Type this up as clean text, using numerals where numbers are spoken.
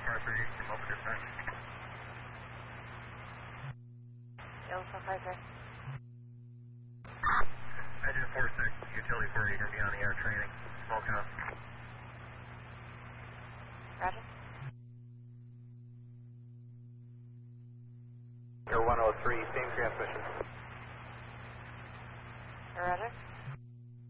car 3 from open dispatch. Yellow 453. Engine 46, utility 30, you're going to be on the air training. Smoke out. Roger. Air 103, same transmission. Roger.